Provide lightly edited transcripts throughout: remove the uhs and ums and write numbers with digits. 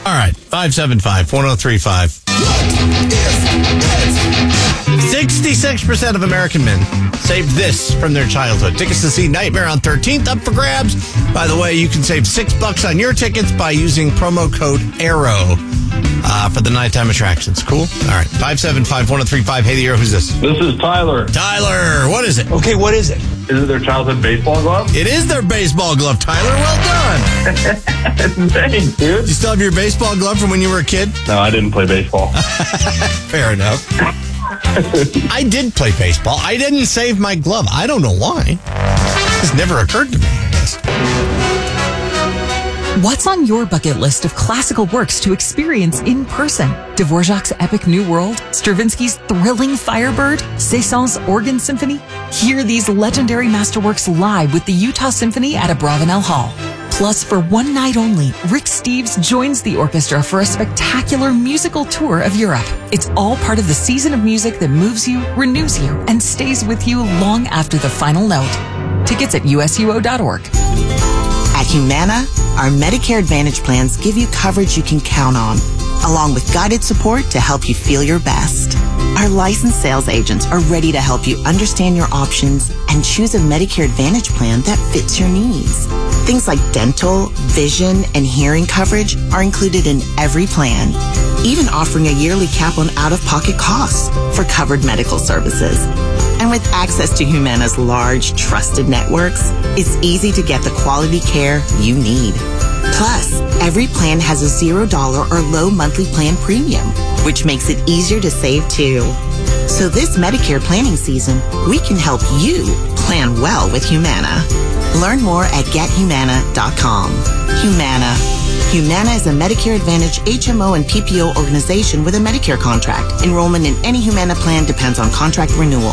All right, 575-1035. 66% of American men saved this from their childhood. Tickets to see Nightmare on 13th up for grabs. By the way, you can save $6 on your tickets by using promo code ARROW for the nighttime attractions. Cool? All right, 575-1035. Hey, the Arrow, who's this? This is Tyler. Tyler, what is it? Okay, what is it? Is it their childhood baseball glove? It is their baseball glove, Tyler. Well done. Thanks, dude. You still have your baseball glove from when you were a kid? No, I didn't play baseball. Fair enough. I did play baseball. I didn't save my glove. I don't know why. It's never occurred to me, I guess. What's on your bucket list of classical works to experience in person? Dvorak's epic New World, Stravinsky's thrilling Firebird, Saint-Saëns Organ Symphony? Hear these legendary masterworks live with the Utah Symphony at Abravanel Hall. Plus, for one night only, Rick Steves joins the orchestra for a spectacular musical tour of Europe. It's all part of the season of music that moves you, renews you, and stays with you long after the final note. Tickets at usuo.org. At Humana, our Medicare Advantage plans give you coverage you can count on, along with guided support to help you feel your best. Our licensed sales agents are ready to help you understand your options and choose a Medicare Advantage plan that fits your needs. Things like dental, vision, and hearing coverage are included in every plan, even offering a yearly cap on out-of-pocket costs for covered medical services. And with access to Humana's large, trusted networks, it's easy to get the quality care you need. Plus, every plan has a $0 or low monthly plan premium, which makes it easier to save too. So this Medicare planning season, we can help you plan well with Humana. Learn more at gethumana.com. Humana. Humana is a Medicare Advantage HMO and PPO organization with a Medicare contract. Enrollment in any Humana plan depends on contract renewal.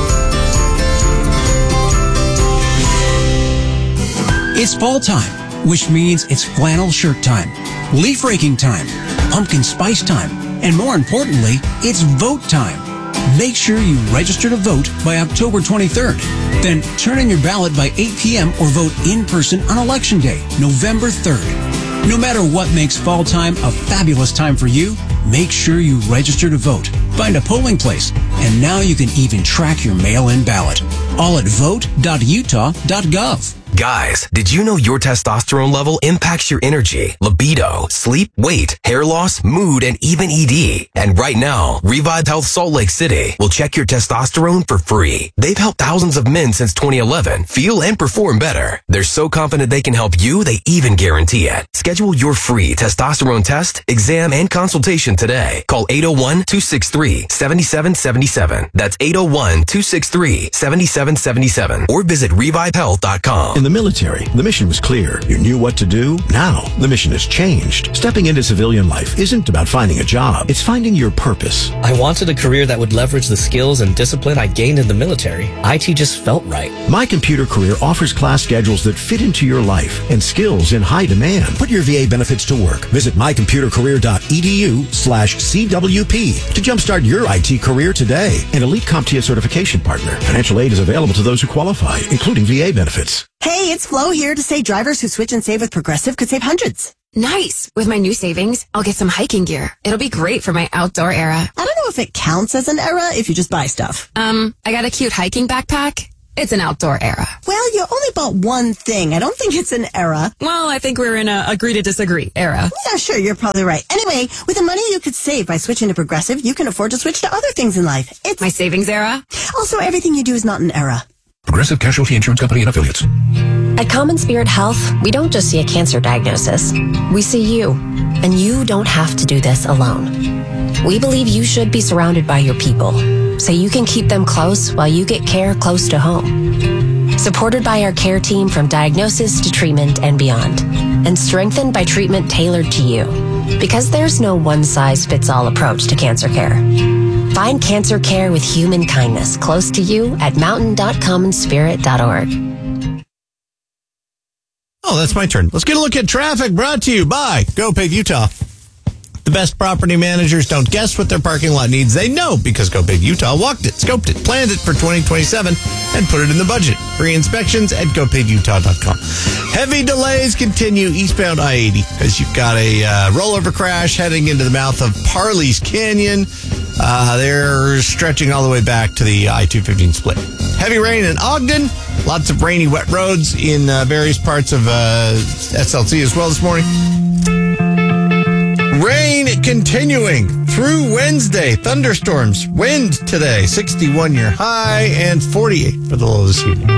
It's fall time, which means it's flannel shirt time, leaf raking time, pumpkin spice time, and more importantly, it's vote time. Make sure you register to vote by October 23rd. Then turn in your ballot by 8 p.m. or vote in person on Election Day, November 3rd. No matter what makes fall time a fabulous time for you, make sure you register to vote. Find a polling place, and now you can even track your mail-in ballot. All at vote.utah.gov. Guys, did you know your testosterone level impacts your energy, libido, sleep, weight, hair loss, mood, and even ED? And right now, Revive Health Salt Lake City will check your testosterone for free. They've helped thousands of men since 2011 feel and perform better. They're so confident they can help you, they even guarantee it. Schedule your free testosterone test, exam, and consultation today. Call 801-263-7777. That's 801-263-7777. Or visit revivehealth.com. In the military, the mission was clear. You knew what to do. Now, the mission has changed. Stepping into civilian life isn't about finding a job. It's finding your purpose. I wanted a career that would leverage the skills and discipline I gained in the military. IT just felt right. My Computer Career offers class schedules that fit into your life and skills in high demand. Put your VA benefits to work. Visit mycomputercareer.edu/CWP to jumpstart your IT career today. An elite CompTIA certification partner. Financial aid is available to those who qualify, including VA benefits. Hey, it's Flo here to say drivers who switch and save with Progressive could save hundreds. Nice. With my new savings, I'll get some hiking gear. It'll be great for my outdoor era. I don't know if it counts as an era if you just buy stuff. I got a cute hiking backpack. It's an outdoor era. Well, you only bought one thing. I don't think it's an era. Well, I think we're in a agree to disagree era. Yeah, sure, you're probably right. Anyway, with the money you could save by switching to Progressive, you can afford to switch to other things in life. It's my savings era. Also, everything you do is not an era. Progressive Casualty Insurance Company and Affiliates. At Common Spirit Health, we don't just see a cancer diagnosis. We see you. And you don't have to do this alone. We believe you should be surrounded by your people, so you can keep them close while you get care close to home. Supported by our care team from diagnosis to treatment and beyond. And strengthened by treatment tailored to you. Because there's no one-size-fits-all approach to cancer care. Find cancer care with human kindness close to you at mountain.commonspirit.org. Oh, that's my turn. Let's get a look at traffic brought to you by GoPave Utah. The best property managers don't guess what their parking lot needs. They know because Go Big Utah walked it, scoped it, planned it for 2027, and put it in the budget. Free inspections at GoBigUtah.com. Heavy delays continue eastbound I-80 as you've got a rollover crash heading into the mouth of Parley's Canyon. They're stretching all the way back to the I-215 split. Heavy rain in Ogden. Lots of rainy, wet roads in various parts of SLC as well this morning. Rain continuing through Wednesday. Thunderstorms. Wind today, 61 your high and 48 for the low this evening.